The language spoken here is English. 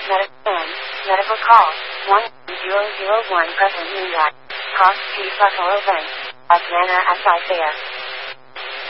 Medical medical call, 1001 present New York. Cost T plus Oil Bank. Atlanta at Isaiah.